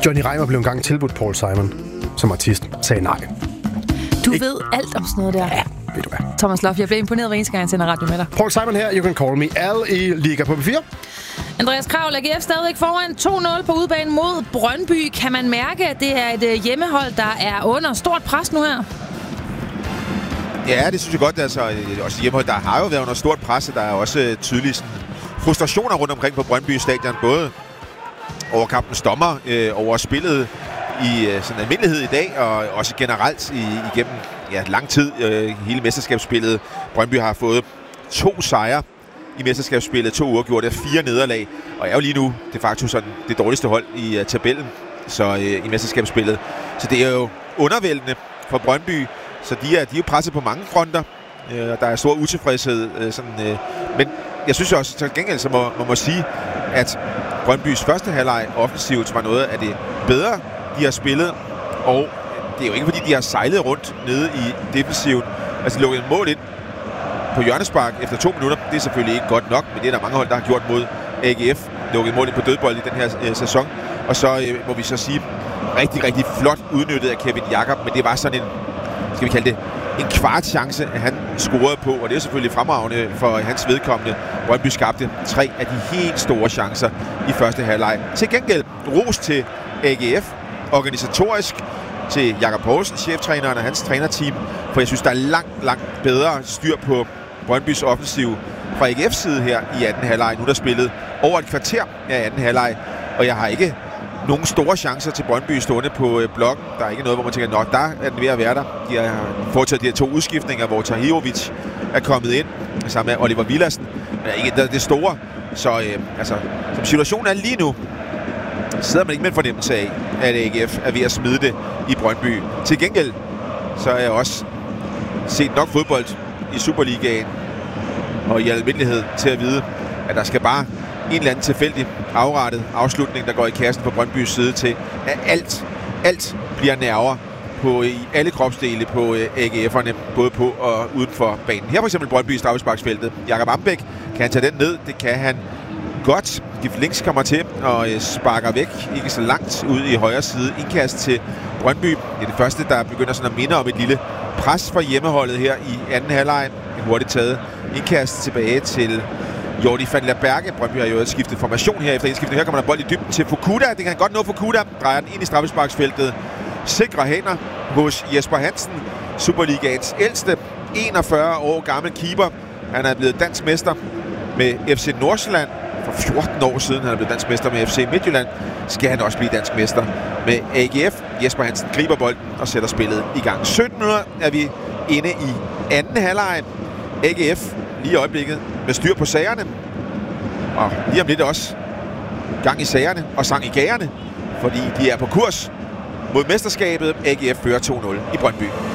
Johnny Reimer blev engang tilbudt Paul Simon som artist. Sagde nej. Du ved alt om sådan noget der. Ja, ved du hvad. Thomas Loff, jeg bliver imponeret hver eneste gang, jeg sender radio med dig. Paul Simon her, You Can Call Me Al i Liga på B4. Andreas Kravl, AGF stadigvæk foran 2-0 på udebane mod Brøndby. Kan man mærke, at det er et hjemmehold, der er under stort pres nu her? Ja, det synes jeg godt. Altså, også hjemmehold, der har jo været under stort pres. Der er også tydelige frustrationer rundt omkring på Brøndby Stadion. Både over kampens dommer, over spillet i sådan almindelighed i dag, og også generelt igennem lang tid hele mesterskabsspillet. Brøndby har fået 2 sejre i mesterskabsspillet, 2 uafgjorte, 4 nederlag, og er jo lige nu de facto sådan det dårligste hold i tabellen så i mesterskabsspillet. Så det er jo undervældende for Brøndby, så de er jo presset på mange fronter. Der er stor utilfredshed, men jeg synes også, til gengæld så man må sige, at Brøndbys første halvleg offensivt var noget af det bedre, de har spillet, og det er jo ikke fordi, de har sejlet rundt nede i defensiven. Altså, de lukkede et mål ind på hjørnespark efter 2 minutter. Det er selvfølgelig ikke godt nok, men det er der mange hold, der har gjort mod AGF. Lukket et mål ind på dødbold i den her sæson. Og så må vi så sige, rigtig, rigtig flot udnyttet af Kevin Jakob, men det var sådan en, skal vi kalde det, en kvart chance, at han scorede på, og det er selvfølgelig fremragende for hans vedkommende. Brøndby skabte 3 af de helt store chancer i første halvleg. Til gengæld ros til AGF, organisatorisk, til Jakob Poulsen, cheftræneren og hans trænerteam, for jeg synes, der er langt bedre styr på Brøndbys offensiv fra AGF's side her i anden halvleg. Nu er der spillet over et kvarter af anden halvleg, og jeg har ikke nogle store chancer til Brøndby stående på blokken. Der er ikke noget, hvor man tænker, der er den ved at være der. De har foretaget de her 2 udskiftninger, hvor Tahirovic er kommet ind, sammen med Oliver Villadsen. Men ikke det store. Så som situationen er lige nu, sidder man ikke med en fornemmelse af, at AGF er ved at smide det i Brøndby. Til gengæld, så er jeg også set nok fodbold i Superligaen og i almindelighed til at vide, at der skal bare en eller anden tilfældig afrettet afslutning, der går i kassen på Brøndbys side til, at alt bliver nerver på i alle kropsdele på AGF'erne, både på og uden for banen. Her for eksempel Brøndby i straffesparksfeltet. Jakob Ambæk, kan han tage den ned? Det kan han godt. Gift Links kommer til og sparker væk, ikke så langt ud i højre side. Indkast til Brøndby. Det er det første, der begynder sådan at minde om et lille pres for hjemmeholdet her i anden halvleg. En hurtigt taget indkast tilbage til Jordi van der Berge. Brøndby har jo skiftet formation her efter indskiftet. Her kommer der bold i dybden til Fukuda. Det kan han godt nå. Fukuda drejer den ind i straffesparksfeltet. Sikre hænder hos Jesper Hansen, Superligaens ældste, 41 år gammel keeper. Han er blevet dansk mester med FC Nordsjælland for 14 år siden. Han er blevet dansk mester med FC Midtjylland. Skal han også blive dansk mester med AGF. Jesper Hansen griber bolden og sætter spillet i gang. 17:00 er vi inde i anden halvleg. AGF lige i øjeblikket med styr på sagerne. Og lige om lidt også gang i sagerne og sang i gagerne, fordi de er på kurs mod mesterskabet. AGF fører 2-0 i Brøndby.